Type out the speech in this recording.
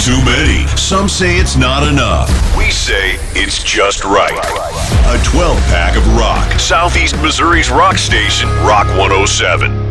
too many. Some say it's not enough. We say it's just right. A 12-pack of rock. Southeast Missouri's rock station, Rock 107.